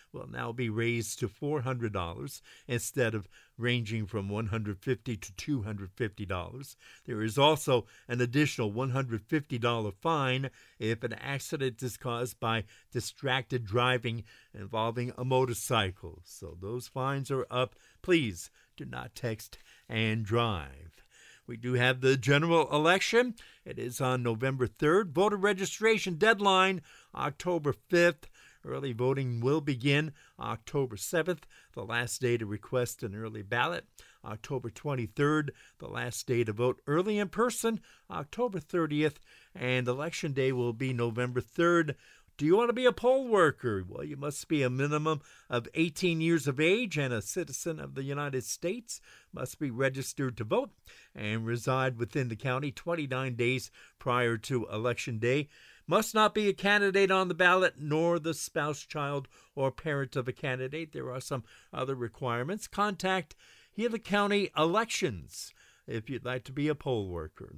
will now be raised to $400 instead of ranging from $150 to $250. There is also an additional $150 fine if an accident is caused by distracted driving involving a motorcycle. So those fines are up. Please do not text and drive. We do have the general election. It is on November 3rd. Voter registration deadline, October 5th. Early voting will begin October 7th, the last day to request an early ballot. October 23rd, the last day to vote early in person, October 30th, and Election Day will be November 3rd. Do you want to be a poll worker? Well, you must be a minimum of 18 years of age and a citizen of the United States, must be registered to vote, and reside within the county 29 days prior to Election Day. Must not be a candidate on the ballot, nor the spouse, child, or parent of a candidate. There are some other requirements. Contact Gila County Elections if you'd like to be a poll worker.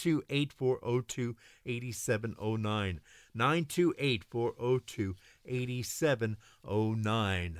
928-402-8709. 928-402-8709.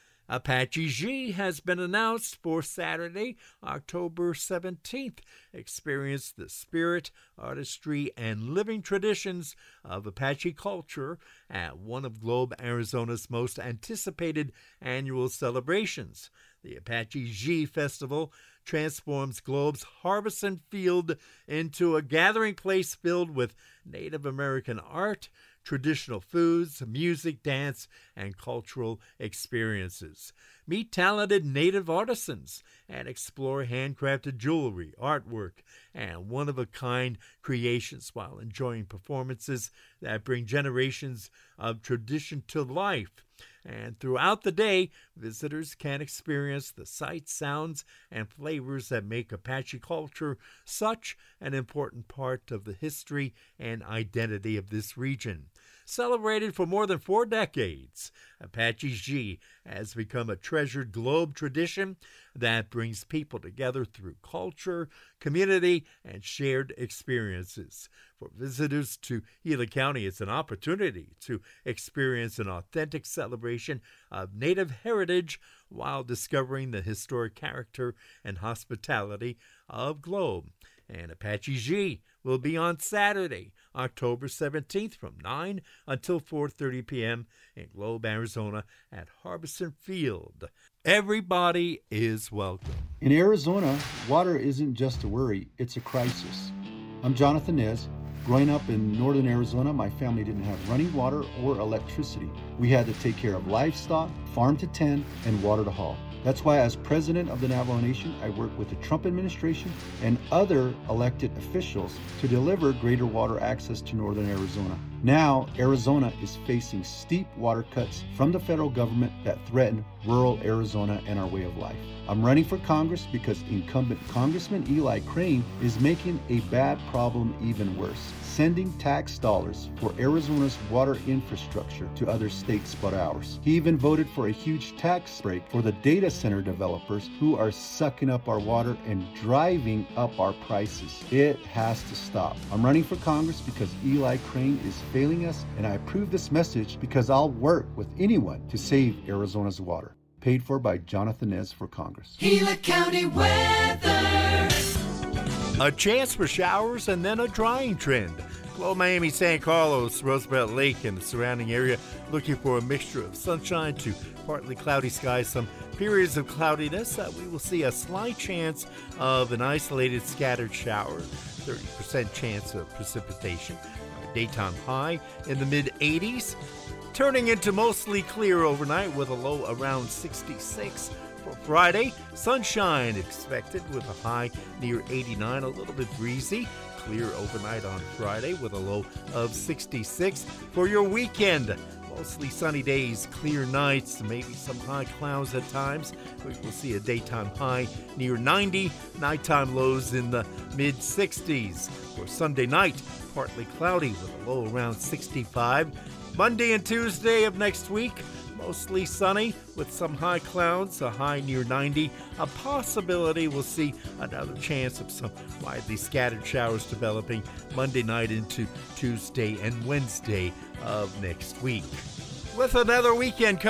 Apache G has been announced for Saturday, October 17th. Experience the spirit, artistry, and living traditions of Apache culture at one of Globe, Arizona's most anticipated annual celebrations. The Apache G Festival transforms Globe's Harbison Field into a gathering place filled with Native American art, traditional foods, music, dance, and cultural experiences. Meet talented Native artisans and explore handcrafted jewelry, artwork, and one-of-a-kind creations while enjoying performances that bring generations of tradition to life. And throughout the day, visitors can experience the sights, sounds, and flavors that make Apache culture such an important part of the history and identity of this region. Celebrated for more than 4 decades, Apache G has become a treasured Globe tradition that brings people together through culture, community, and shared experiences. For visitors to Gila County, it's an opportunity to experience an authentic celebration of Native heritage while discovering the historic character and hospitality of Globe. And Apache G will be on Saturday, October 17th from 9 until 4:30 p.m. in Globe, Arizona at Harbison Field. Everybody is welcome. In Arizona, water isn't just a worry, it's a crisis. I'm Jonathan Nez. Growing up in northern Arizona, my family didn't have running water or electricity. We had to take care of livestock, farm to tend, and water to haul. That's why as president of the Navajo Nation, I work with the Trump administration and other elected officials to deliver greater water access to northern Arizona. Now, Arizona is facing steep water cuts from the federal government that threaten rural Arizona and our way of life. I'm running for Congress because incumbent Congressman Eli Crane is making a bad problem even worse, sending tax dollars for Arizona's water infrastructure to other states but ours. He even voted for a huge tax break for the data center developers who are sucking up our water and driving up our prices. It has to stop. I'm running for Congress because Eli Crane is failing us, and I approve this message because I'll work with anyone to save Arizona's water. Paid for by Jonathan Nez for Congress. Gila County weather. A chance for showers and then a drying trend. Globe, Miami, San Carlos, Roosevelt Lake, and the surrounding area looking for a mixture of sunshine to partly cloudy skies, some periods of cloudiness. We will see a slight chance of an isolated scattered shower, 30% chance of precipitation. Our daytime high in the mid-80s, turning into mostly clear overnight with a low around 66. For Friday, sunshine expected with a high near 89, a little bit breezy. Clear overnight on Friday with a low of 66. For your weekend, mostly sunny days, clear nights, maybe some high clouds at times. We will see a daytime high near 90, nighttime lows in the mid-60s. For Sunday night, partly cloudy with a low around 65. Monday and Tuesday of next week, mostly sunny with some high clouds, a high near 90. A possibility we'll see another chance of some widely scattered showers developing Monday night into Tuesday and Wednesday of next week. With another weekend coming